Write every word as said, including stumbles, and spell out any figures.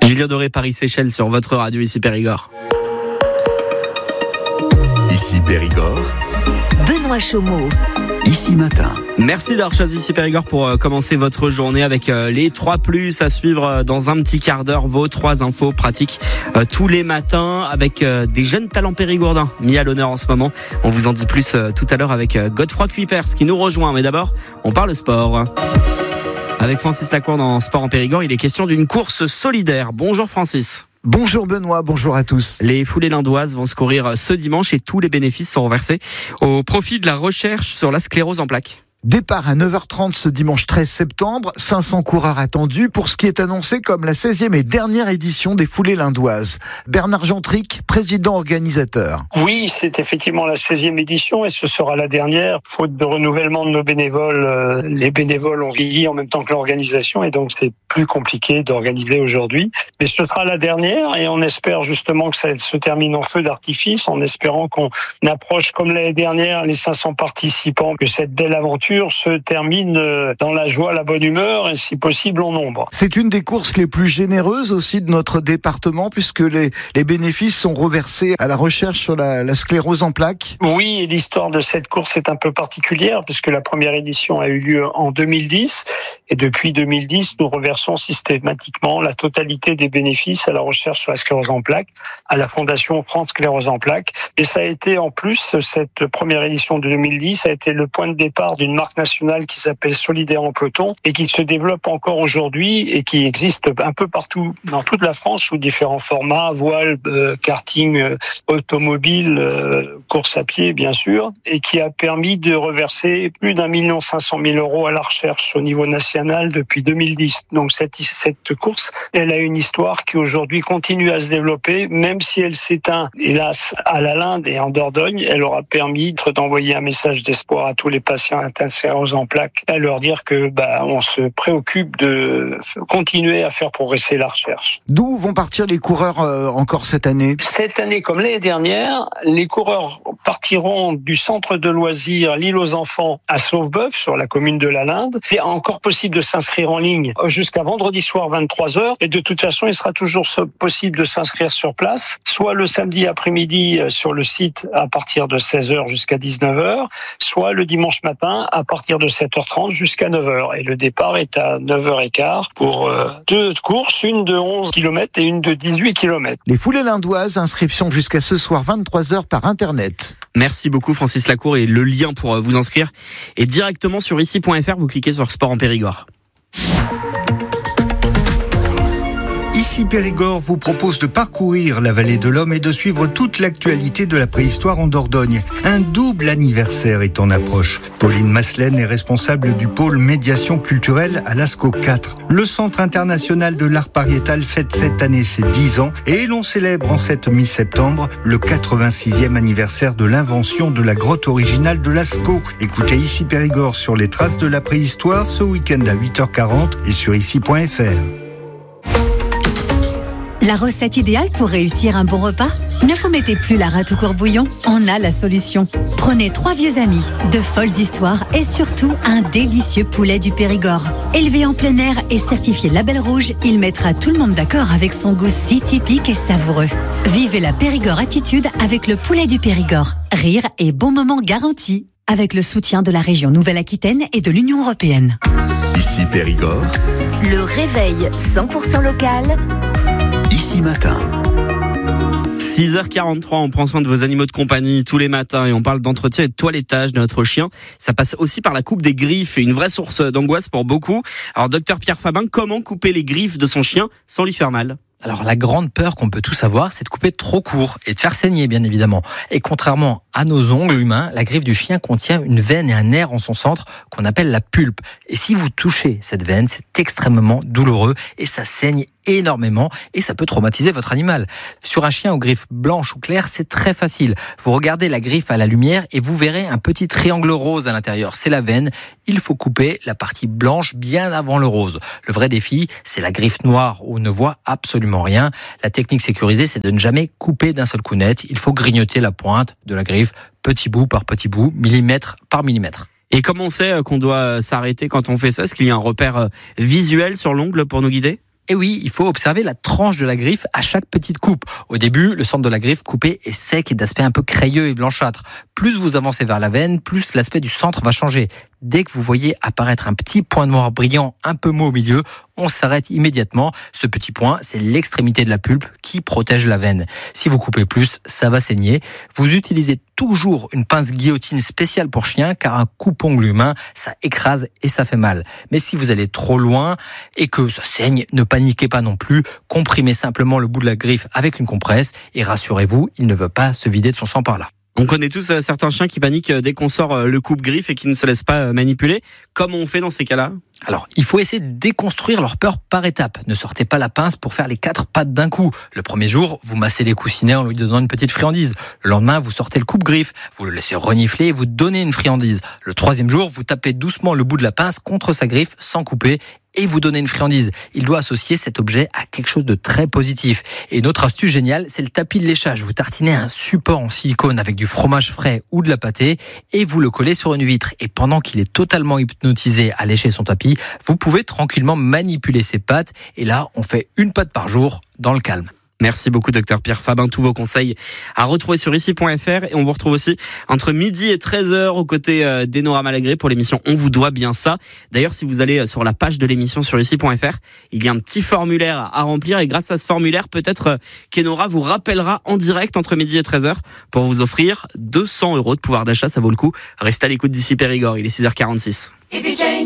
Julien Doré, Paris-Séchelles sur votre radio, ici Périgord. Ici Périgord. Benoît Chaumeau. Ici Matin. Merci d'avoir choisi ici Périgord pour euh, commencer votre journée avec euh, les trois plus à suivre euh, dans un petit quart d'heure. Vos trois infos pratiques euh, tous les matins avec euh, des jeunes talents périgourdins mis à l'honneur en ce moment. On vous en dit plus euh, tout à l'heure avec euh, Godefroy Cuypers qui nous rejoint. Mais d'abord, on parle sport. Avec Francis Lacour dans Sport en Périgord, il est question d'une course solidaire. Bonjour Francis. Bonjour Benoît, bonjour à tous. Les foulées lindoises vont se courir ce dimanche et tous les bénéfices sont reversés au profit de la recherche sur la sclérose en plaques. Départ à neuf heures trente ce dimanche treize septembre, cinq cents coureurs attendus pour ce qui est annoncé comme la seizième et dernière édition des foulées lindoises. Bernard Gentric, président organisateur. Oui, c'est effectivement la seizième édition et ce sera la dernière. Faute de renouvellement de nos bénévoles, euh, les bénévoles ont vieilli en même temps que l'organisation et donc c'est plus compliqué d'organiser aujourd'hui. Mais ce sera la dernière et on espère justement que ça se termine en feu d'artifice, en espérant qu'on approche comme l'année dernière les cinq cents participants, que cette belle aventure se termine dans la joie, la bonne humeur et si possible en nombre. C'est une des courses les plus généreuses aussi de notre département puisque les, les bénéfices sont reversés à la recherche sur la, la sclérose en plaques. Oui, et l'histoire de cette course est un peu particulière puisque la première édition a eu lieu en deux mille dix et depuis deux mille dix, nous reversons systématiquement la totalité des bénéfices à la recherche sur la sclérose en plaques, à la Fondation France Sclérose en plaques. Et ça a été en plus, cette première édition de deux mille dix a été le point de départ d'une marque nationale qui s'appelle Solidaire en peloton et qui se développe encore aujourd'hui et qui existe un peu partout dans toute la France sous différents formats, voile, euh, karting, euh, automobile, euh, course à pied bien sûr, et qui a permis de reverser plus d'un million cinq cent mille euros à la recherche au niveau national depuis deux mille dix. Donc cette, cette course, elle a une histoire qui aujourd'hui continue à se développer, même si elle s'éteint hélas à la Linde et en Dordogne, elle aura permis d'envoyer un message d'espoir à tous les patients atteints de sclérose en plaques, à leur dire que bah on se préoccupe de continuer à faire progresser la recherche. D'où vont partir les coureurs euh, encore cette année ? Cette année, comme l'année dernière, les coureurs partiront du centre de loisirs L'Île aux Enfants à Sauveboeuf, sur la commune de la Linde. Il est encore possible de s'inscrire en ligne jusqu'à vendredi soir vingt-trois heures. Et de toute façon, il sera toujours possible de s'inscrire sur place, soit le samedi après-midi sur le site à partir de seize heures jusqu'à dix-neuf heures, soit le dimanche matin à partir de sept heures trente jusqu'à neuf heures. Et le départ est à neuf heures quinze pour euh, deux courses, une de onze kilomètres et une de dix-huit kilomètres. Les foulées lindoises, inscription jusqu'à ce soir vingt-trois heures par Internet. Merci beaucoup Francis Lacour et le lien pour vous inscrire est directement sur ici point f r, vous cliquez sur Sport en Périgord. Ici Périgord vous propose de parcourir la vallée de l'Homme et de suivre toute l'actualité de la préhistoire en Dordogne. Un double anniversaire est en approche. Pauline Maslen est responsable du pôle médiation culturelle à l'Asco quatre. Le Centre international de l'art pariétal fête cette année ses dix ans et l'on célèbre en cette mi-septembre le quatre-vingt-sixième anniversaire de l'invention de la grotte originale de Lascaux. Écoutez Ici Périgord sur les traces de la préhistoire ce week-end à huit heures quarante et sur ici point f r. La recette idéale pour réussir un bon repas ? Ne vous mettez plus la rate au courbouillon, on a la solution. Prenez trois vieux amis, de folles histoires et surtout un délicieux poulet du Périgord. Élevé en plein air et certifié Label Rouge, il mettra tout le monde d'accord avec son goût si typique et savoureux. Vivez la Périgord attitude avec le poulet du Périgord. Rire et bon moment garantis. Avec le soutien de la région Nouvelle-Aquitaine et de l'Union européenne. Ici Périgord. Le réveil cent pour cent local. Ici Matin. six heures quarante-trois, on prend soin de vos animaux de compagnie tous les matins et on parle d'entretien et de toilettage de notre chien. Ça passe aussi par la coupe des griffes, une vraie source d'angoisse pour beaucoup. Alors docteur Pierre Fabin, comment couper les griffes de son chien sans lui faire mal ? Alors la grande peur qu'on peut tous avoir, c'est de couper trop court et de faire saigner bien évidemment. Et contrairement à nos ongles humains, la griffe du chien contient une veine et un nerf en son centre qu'on appelle la pulpe. Et si vous touchez cette veine, c'est extrêmement douloureux et ça saigne énormément et ça peut traumatiser votre animal. Sur un chien aux griffes blanches ou claires, c'est très facile. Vous regardez la griffe à la lumière et vous verrez un petit triangle rose à l'intérieur. C'est la veine. Il faut couper la partie blanche bien avant le rose. Le vrai défi, c'est la griffe noire où on ne voit absolument rien. La technique sécurisée, c'est de ne jamais couper d'un seul coup net. Il faut grignoter la pointe de la griffe, petit bout par petit bout, millimètre par millimètre. Et comment on sait qu'on doit s'arrêter quand on fait ça ? Est-ce qu'il y a un repère visuel sur l'ongle pour nous guider ? Et oui, il faut observer la tranche de la griffe à chaque petite coupe. Au début, le centre de la griffe coupée est sec et d'aspect un peu crayeux et blanchâtre. Plus vous avancez vers la veine, plus l'aspect du centre va changer. Dès que vous voyez apparaître un petit point noir brillant un peu mou au milieu, on s'arrête immédiatement. Ce petit point, c'est l'extrémité de la pulpe qui protège la veine. Si vous coupez plus, ça va saigner. Vous utilisez toujours une pince guillotine spéciale pour chien, car un coupe-ongle humain, ça écrase et ça fait mal. Mais si vous allez trop loin et que ça saigne, ne paniquez pas non plus. Comprimez simplement le bout de la griffe avec une compresse et rassurez-vous, il ne veut pas se vider de son sang par là. On connaît tous euh, certains chiens qui paniquent euh, dès qu'on sort euh, le coupe-griffe et qui ne se laissent pas euh, manipuler. Comment on fait dans ces cas-là ? Alors, il faut essayer de déconstruire leur peur par étapes. Ne sortez pas la pince pour faire les quatre pattes d'un coup. Le premier jour, vous massez les coussinets en lui donnant une petite friandise. Le lendemain, vous sortez le coupe-griffe, vous le laissez renifler et vous donnez une friandise. Le troisième jour, vous tapez doucement le bout de la pince contre sa griffe sans couper et vous donnez une friandise. Il doit associer cet objet à quelque chose de très positif. Et une autre astuce géniale, c'est le tapis de léchage. Vous tartinez un support en silicone avec du fromage frais ou de la pâtée et vous le collez sur une vitre. Et pendant qu'il est totalement hypnotisé à lécher son tapis, vous pouvez tranquillement manipuler ses pattes. Et là, on fait une patte par jour dans le calme. Merci beaucoup, docteur Pierre Fabin. Tous vos conseils à retrouver sur ici point f r. Et on vous retrouve aussi entre midi et treize heures aux côtés d'Enora Malagré pour l'émission On vous doit bien ça. D'ailleurs, si vous allez sur la page de l'émission sur ici point f r, il y a un petit formulaire à remplir. Et grâce à ce formulaire, peut-être qu'Enora vous rappellera en direct entre midi et treize heures pour vous offrir deux cents euros de pouvoir d'achat. Ça vaut le coup. Restez à l'écoute d'ici Périgord. Il est six heures quarante-six.